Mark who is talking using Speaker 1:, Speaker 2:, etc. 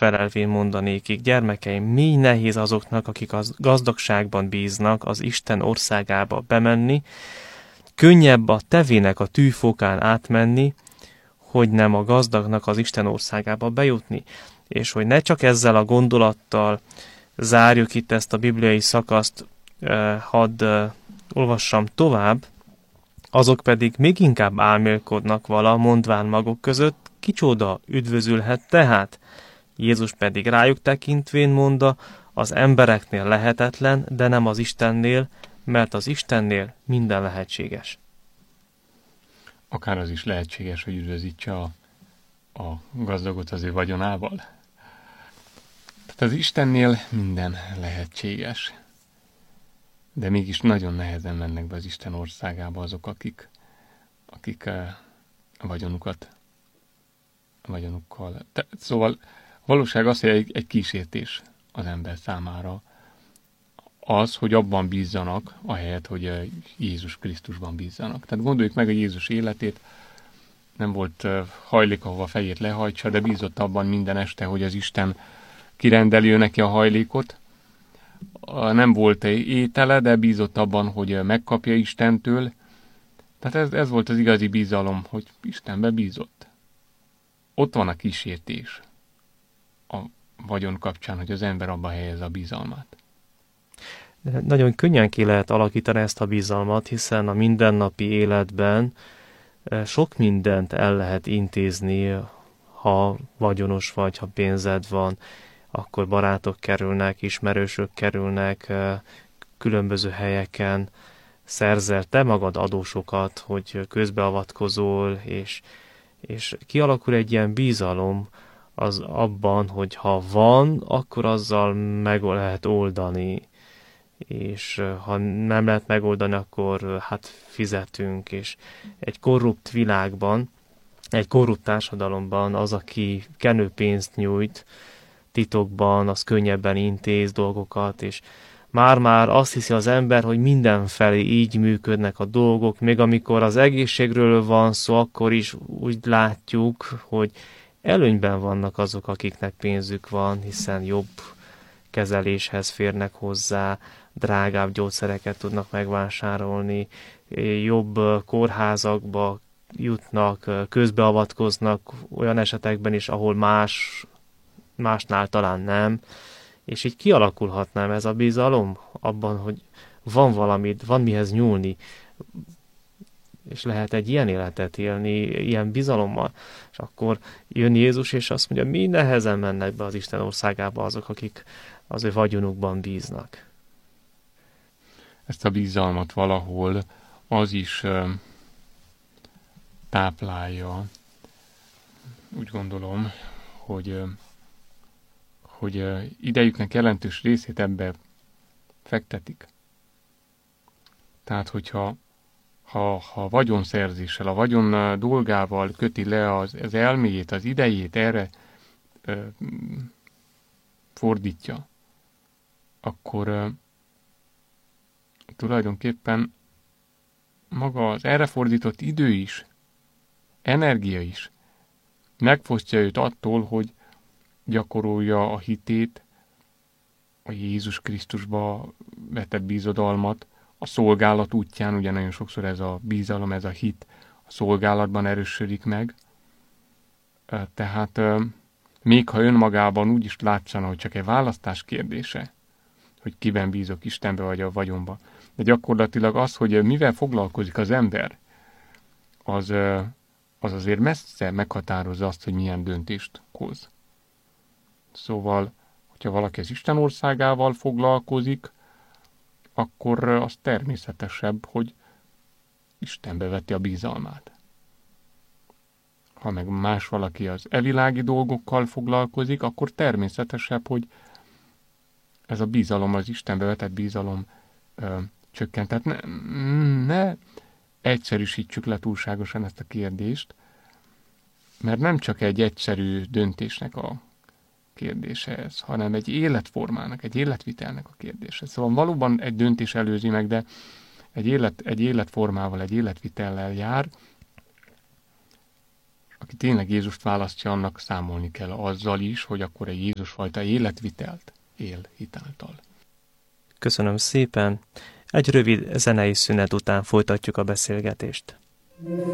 Speaker 1: felelvén mondanékik: gyermekeim, mi nehéz azoknak, akik a gazdagságban bíznak, az Isten országába bemenni, könnyebb a tevének a tűfokán átmenni, hogy nem a gazdagnak az Isten országába bejutni. És hogy ne csak ezzel a gondolattal zárjuk itt ezt a bibliai szakaszt, hadd olvassam tovább, azok pedig még inkább álmélkodnak vala, mondván maguk között: kicsoda üdvözülhet tehát? Jézus pedig rájuk tekintvén mondta: az embereknél lehetetlen, de nem az Istennél, mert az Istennél minden lehetséges.
Speaker 2: Akár az is lehetséges, hogy üdvözítse a gazdagot az ő vagyonával. Tehát az Istennél minden lehetséges. De mégis nagyon nehezen mennek be az Isten országába azok, akik a vagyonukkal. Szóval a valóság az, hogy egy kísértés az ember számára az, hogy abban bízzanak, ahelyett, hogy Jézus Krisztusban bízzanak. Tehát gondoljuk meg a Jézus életét, nem volt hajlék, ahova fejét lehajtsa, de bízott abban minden este, hogy az Isten kirendeli ő neki a hajlékot. Nem volt étele, de bízott abban, hogy megkapja Istentől. Tehát ez volt az igazi bizalom, hogy Istenbe bízott. Ott van a kísértés a vagyon kapcsán, hogy az ember abba helyez a bizalmát.
Speaker 1: De nagyon könnyen ki lehet alakítani ezt a bizalmat, hiszen a mindennapi életben sok mindent el lehet intézni, ha vagyonos vagy, ha pénzed van, akkor barátok kerülnek, ismerősök kerülnek, különböző helyeken szerzel te magad adósokat, hogy közbeavatkozol, és kialakul egy ilyen bizalom az abban, hogy ha van, akkor azzal meg lehet oldani, és ha nem lehet megoldani, akkor hát fizetünk, és egy korrupt világban, egy korrupt társadalomban az, aki kenőpénzt nyújt titokban, az könnyebben intéz dolgokat, és már azt hiszi az ember, hogy mindenfelé így működnek a dolgok, még amikor az egészségről van szó, akkor is úgy látjuk, hogy előnyben vannak azok, akiknek pénzük van, hiszen jobb kezeléshez férnek hozzá, drágább gyógyszereket tudnak megvásárolni, jobb kórházakba jutnak, közbeavatkoznak olyan esetekben is, ahol másnál talán nem, és így kialakulhatnám ez a bizalom abban, hogy van valamit, van mihez nyúlni, és lehet egy ilyen életet élni, ilyen bizalommal, és akkor jön Jézus, és azt mondja, mi nehezen mennek be az Isten országába azok, akik az ő vagyonukban bíznak.
Speaker 2: Ezt a bizalmat valahol az is táplálja, úgy gondolom, hogy idejüknek jelentős részét ebbe fektetik. Tehát, hogyha ha vagyonszerzéssel, a vagyon dolgával köti le az elméjét, az idejét, erre fordítja, akkor tulajdonképpen maga az erre fordított idő is, energia is megfosztja őt attól, hogy gyakorolja a hitét, a Jézus Krisztusba vetett bízodalmat, a szolgálat útján, ugye nagyon sokszor ez a bizalom, ez a hit a szolgálatban erősödik meg. Tehát még ha önmagában úgy is látszana, hogy csak egy választás kérdése, hogy kiben bízok, Istenbe vagy a vagyonba, de gyakorlatilag az, hogy mivel foglalkozik az ember, az azért messze meghatározza azt, hogy milyen döntést hoz. Szóval, hogyha valaki az Isten országával foglalkozik, akkor az természetesebb, hogy Istenbe veti a bizalmát. Ha meg más valaki az evilági dolgokkal foglalkozik, akkor természetesebb, hogy ez a bizalom, az Istenbe vetett bizalom csökkent. Tehát ne egyszerűsítsük le túlságosan ezt a kérdést, mert nem csak egy egyszerű döntésnek a kérdése ez, hanem egy életformának, egy életvitelnek a kérdése. Szóval valóban egy döntés előzi meg, de egy életformával, egy életvitellel jár. aki tényleg Jézust választja, annak számolni kell azzal is, hogy akkor egy Jézusfajta életvitelt él hitáltal.
Speaker 1: Köszönöm szépen. Egy rövid zenei szünet után folytatjuk a beszélgetést.